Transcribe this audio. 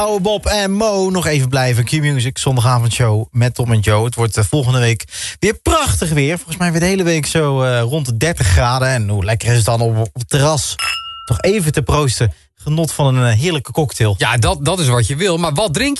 Oude Bob en Mo, nog even blijven. Q-Music, zondagavondshow met Tom en Joe. Het wordt volgende week weer prachtig weer. Volgens mij weer de hele week zo rond de 30 graden. En hoe lekker is het dan op het terras? Toch even te proosten. Genot van een heerlijke cocktail. Ja, dat is wat je wil. Maar wat drink je?